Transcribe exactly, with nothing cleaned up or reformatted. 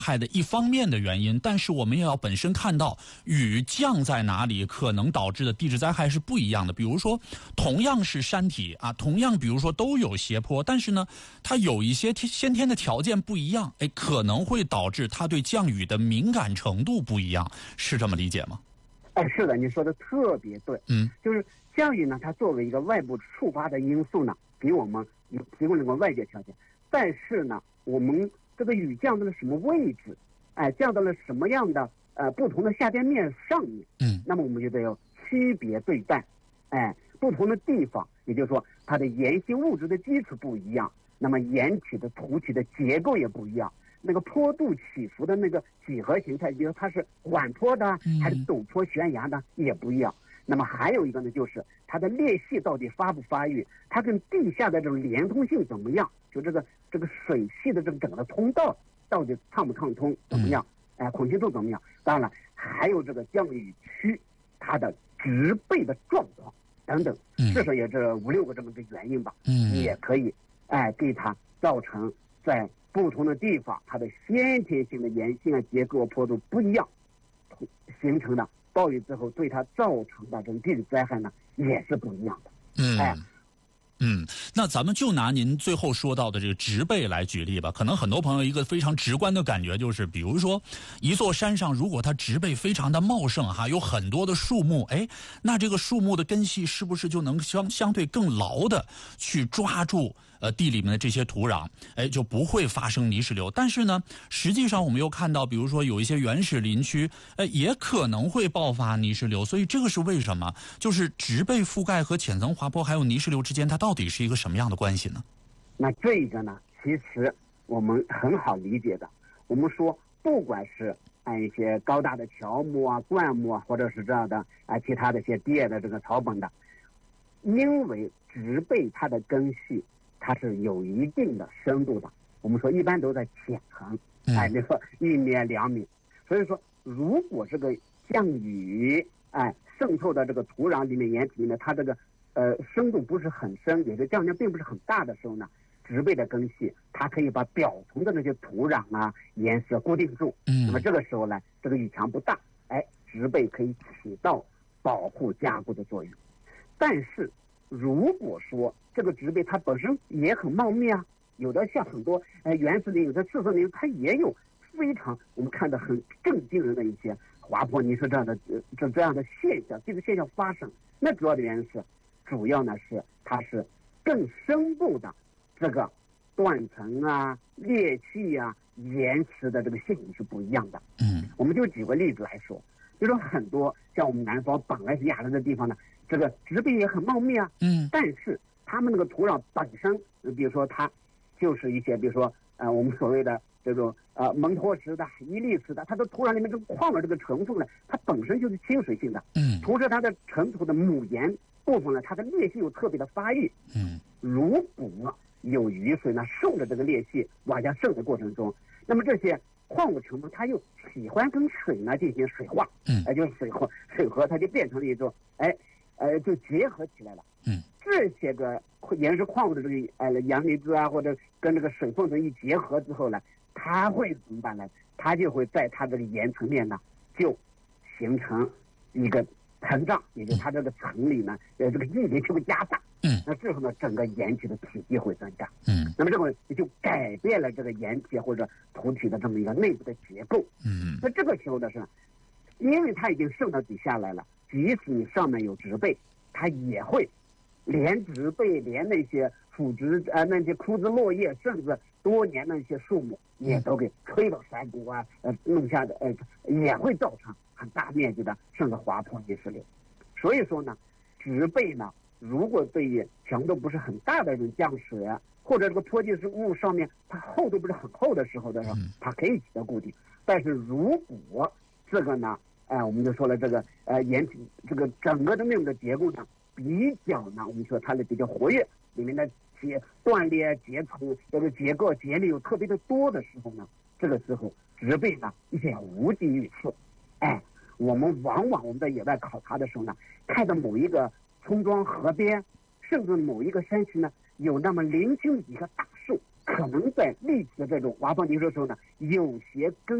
害的一方面的原因，但是我们也要本身看到雨降在哪里，可能导致的地质灾害是不一样的。比如说，同样是山体啊，同样比如说都有斜坡，但是呢，它有一些先天的条件不一样，哎，可能会导致它对降雨的敏感程度不一样，是这么理解吗？ 哎，是的，你说的特别对。 嗯， 就是降雨呢，它作为一个外部触发的因素呢，给我们提供了个外界条件，但是呢，我们这个雨降到了什么位置，哎，降到了什么样的呃不同的下边面上面， 嗯， 那么我们就得要区别对待，哎，不同的地方，也就是说它的岩性物质的基础不一样，那么岩体的土体的结构也不一样。那个坡度起伏的那个几何形态，比如它是缓坡的还是陡坡悬崖的也不一样。那么还有一个呢，就是它的裂隙到底发不发育，它跟地下的这种连通性怎么样？就这个这个水系的这个整个通道到底畅不畅通，怎么样？哎、呃，可信度怎么样？当然了，还有这个降雨区它的植被的状况等等，至少也这五六个这么个原因吧。嗯，也可以哎、呃、给它造成在不同的地方，它的先天性的岩性啊、结构、坡度不一样，形成的暴雨之后对它造成的这种地质灾害呢，也是不一样的。 嗯， 哎， 嗯，那咱们就拿您最后说到的这个植被来举例吧。可能很多朋友一个非常直观的感觉就是，比如说一座山上，如果它植被非常的茂盛哈，有很多的树木，哎，那这个树木的根系是不是就能相相对更牢的去抓住呃地里面的这些土壤，哎，就不会发生泥石流？但是呢，实际上我们又看到，比如说有一些原始林区，呃，也可能会爆发泥石流。所以这个是为什么？就是植被覆盖和浅层滑坡还有泥石流之间，它到底是一个什么样的关系呢？ 那这个呢，其实我们很好理解的。我们说，不管是按一些高大的乔木啊、灌木啊，或者是这样的啊其他的一些低矮的这个草本的，因为植被它的根系它是有一定的深度的，我们说一般都在浅层，哎，比如说一米两米。所以说，如果这个降雨哎渗透到这个土壤里面、岩体里面，它这个呃深度不是很深，也就降量并不是很大的时候呢，植被的根系它可以把表层的那些土壤啊、岩石固定住。嗯，那么这个时候呢，这个雨强不大，哎，植被可以起到保护加固的作用。但是如果说这个植被它本身也很茂密啊，有的像很多呃原始林、有的赤色林，它也有非常我们看到很震惊人的一些滑坡泥石这样的呃这这样的现象，这个现象发生，那主要的原因是，主要呢是它是更深部的这个断层啊、裂隙啊、岩石的这个性质是不一样的。嗯，我们就举个例子来说，就说很多像我们南方本来是亚热的地方呢，这个植被也很茂密啊。嗯，但是他们那个土壤本身，比如说它就是一些，比如说呃我们所谓的这种呃蒙脱石的、伊砾石的，它的土壤里面这个矿的这个成分呢，它本身就是亲水性的。嗯，同时它的尘土的母岩部分呢，它的裂隙又特别的发育。嗯，如果有雨水呢顺着这个裂隙往下渗的过程中，那么这些矿物成分它又喜欢跟水呢进行水化。嗯，哎，就是水合水合，它就变成了一种哎呃就结合起来了。嗯，这些个岩石矿物的这个呃阳离子啊，或者跟这个水分子一结合之后呢，它会怎么办呢？它就会在它这个岩层面呢，就形成一个膨胀，也就是它这个层里呢，呃，这个毅力就会加大。嗯，那之后呢，整个岩体的体积会增加。嗯，那么这个也就改变了这个岩体或者土体的这么一个内部的结构。嗯，那这个时候呢是，因为它已经渗到底下来了，即使你上面有植被，它也会连植被、连那些腐殖呃那些枯枝落叶，甚至多年的一些树木，也都给推到山谷啊，呃弄下的呃也会造成很大面积的甚至滑坡泥石流。所以说呢，植被呢，如果对于强度不是很大的这种降水啊，或者这个坡地植物上面它厚度不是很厚的时候的时候，它可以起到固定。但是如果这个呢，哎，我们就说了这个呃岩体这个整个的内部的结构呢，比较呢，我们说它的比较活跃，里面的结断裂、结层这个结构结力有特别的多的时候呢，这个时候植被呢也无济于事。哎，我们往往我们在野外考察的时候呢，看到某一个村庄河边，甚至某一个山区呢，有那么零星几个大树， 可能在历次这种挖矿技术的时候呢，有些跟